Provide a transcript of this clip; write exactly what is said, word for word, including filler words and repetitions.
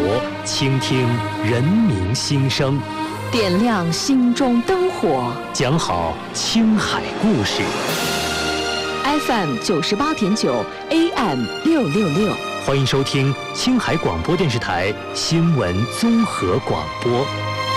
倾听人民心声， 点亮心中灯火， 讲好青海故事。 F M 九十八点九 A M 六六六， 欢迎收听青海广播电视台新闻综合广播。